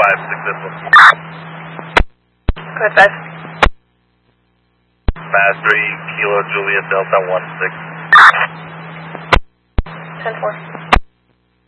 Go ahead, 5. Mass 3, Kilo Juliet Delta 16. 10-4.